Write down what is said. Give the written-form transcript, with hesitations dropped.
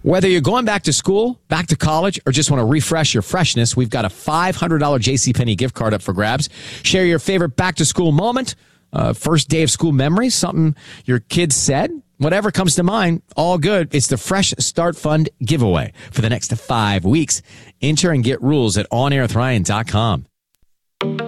Whether you're going back to school, back to college, or just want to refresh your freshness, we've got a $500 JCPenney gift card up for grabs. Share your favorite back-to-school moment, first day of school memories, something your kids said, whatever comes to mind, all good. It's the Fresh Start Fund giveaway for the next 5 weeks. Enter and get rules at onairwithryan.com.